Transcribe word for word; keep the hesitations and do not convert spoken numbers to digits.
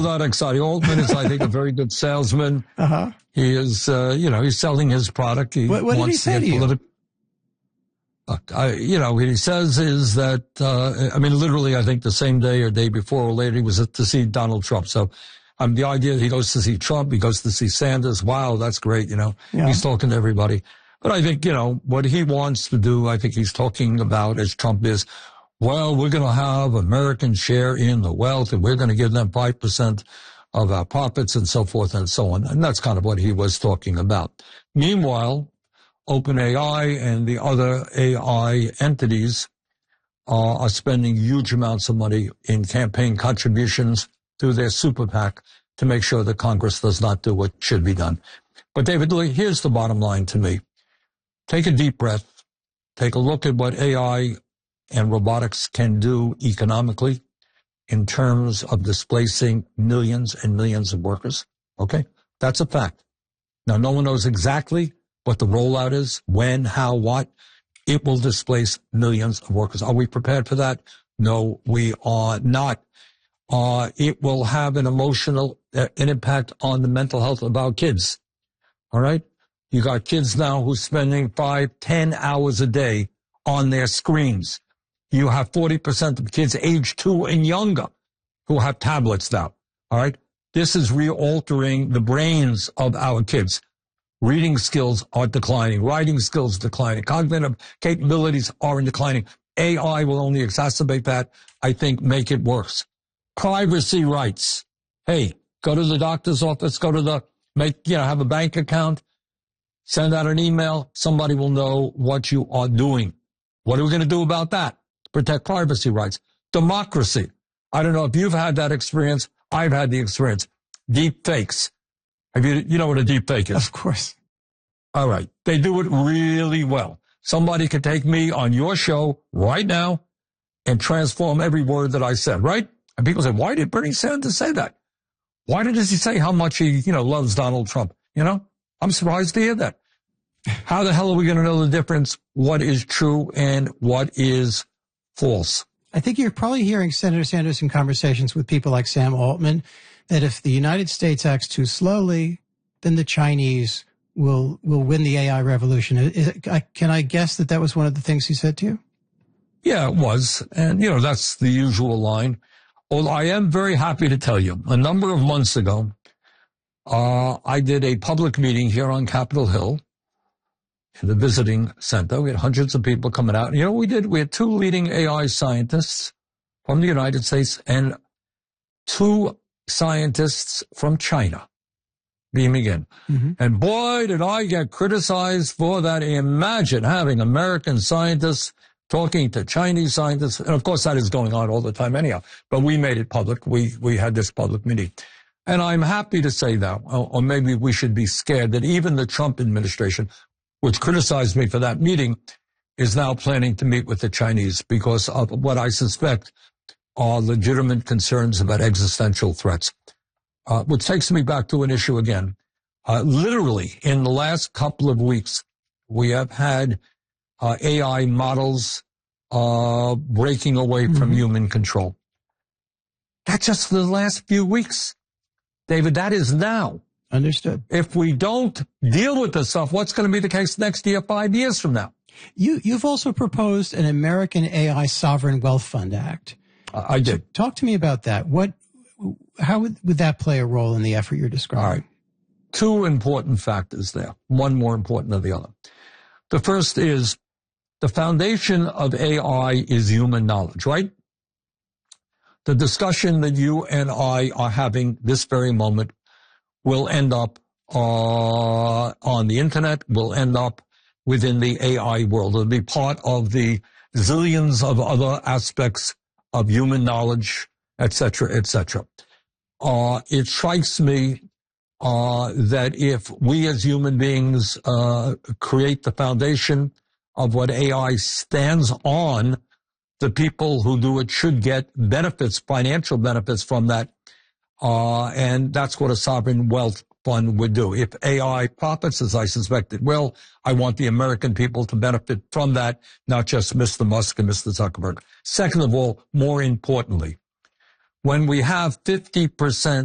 that exciting. Altman is, I think, a very good salesman. Uh-huh. He is, uh, you know, he's selling his product. He what what did he say to you? Politi- uh, I, you know, what he says is that, uh, I mean, literally, I think the same day or day before or later, he was to see Donald Trump. So um, the idea that he goes to see Trump, he goes to see Sanders, wow, that's great, you know. Yeah. He's talking to everybody. But I think, you know, what he wants to do, I think he's talking about, as Trump is, well, we're going to have American share in the wealth, and we're going to give them five percent of our profits and so forth and so on. And that's kind of what he was talking about. Meanwhile, OpenAI and the other A I entities uh, are spending huge amounts of money in campaign contributions through their super PAC to make sure that Congress does not do what should be done. But David, here's the bottom line to me. Take a deep breath. Take a look at what A I and robotics can do economically in terms of displacing millions and millions of workers. Okay? That's a fact. Now, no one knows exactly what the rollout is, when, how, what. It will displace millions of workers. Are we prepared for that? No, we are not. Uh, it will have an emotional uh, an impact on the mental health of our kids. All right? You got kids now who's spending five, ten hours a day on their screens. You have forty percent of kids age two and younger who have tablets now. All right? This is re-altering the brains of our kids. Reading skills are declining. Writing skills declining. Cognitive capabilities are declining. A I will only exacerbate that. I think make it worse. Privacy rights. Hey, go to the doctor's office, go to the, make, you know, have a bank account, send out an email. Somebody will know what you are doing. What are we going to do about that? Protect privacy rights. Democracy. I don't know if you've had that experience. I've had the experience. Deep fakes. Have you, you know what a deep fake is? Of course. All right. They do it really well. Somebody could take me on your show right now and transform every word that I said, right? And people say, why did Bernie Sanders say that? Why did he say how much he, you know, loves Donald Trump? You know, I'm surprised to hear that. How the hell are we going to know the difference? What is true and what is false? I think you're probably hearing Senator Sanders in conversations with people like Sam Altman, that if the United States acts too slowly, then the Chinese will will win the A I revolution. Is it, I, can I guess that that was one of the things he said to you? Yeah, it was. And, you know, that's the usual line. Well, I am very happy to tell you, a number of months ago, uh, I did a public meeting here on Capitol Hill in the visiting center. We had hundreds of people coming out. And, you know what we did? We had two leading A I scientists from the United States and two scientists from China beaming in. Mm-hmm. And boy, did I get criticized for that. Imagine having American scientists talking to Chinese scientists. And of course, that is going on all the time anyhow. But we made it public. We, we had this public meeting. And I'm happy to say that, or, or maybe we should be scared that even the Trump administration, which criticized me for that meeting, is now planning to meet with the Chinese because of what I suspect are legitimate concerns about existential threats. Uh, which takes me back to an issue again. Uh, literally, in the last couple of weeks, we have had uh, A I models uh, breaking away mm-hmm. from human control. That's just the last few weeks. David, that is now. Understood. If we don't deal with this stuff, what's going to be the case next year, five years from now? You, you've also proposed an American A I Sovereign Wealth Fund Act. Uh, I did. So talk to me about that. What, how would, would that play a role in the effort you're describing? All right. Two important factors there. One more important than the other. The first is the foundation of A I is human knowledge, right? The discussion that you and I are having this very moment will end up uh, on the internet, will end up within the A I world. It'll be part of the zillions of other aspects of human knowledge, et cetera, et cetera. Uh, it strikes me uh, that if we as human beings uh, create the foundation of what A I stands on, the people who do it should get benefits, financial benefits from that. Uh, and that's what a sovereign wealth fund would do. If A I profits, as I suspect it will, I want the American people to benefit from that, not just Mister Musk and Mister Zuckerberg. Second of all, more importantly, when we have fifty percent